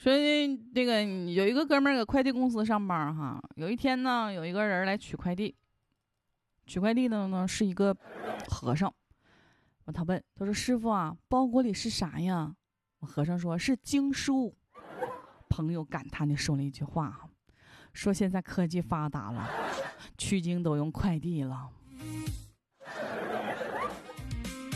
所以这个有一个哥们儿搁快递公司上班哈，有一天呢，有一个人来取快递，取快递的呢是一个和尚。他问，他说：“师傅啊，包裹里是啥呀？”和尚说：“是经书。”朋友感叹地说了一句话，说：“现在科技发达了，取经都用快递了。”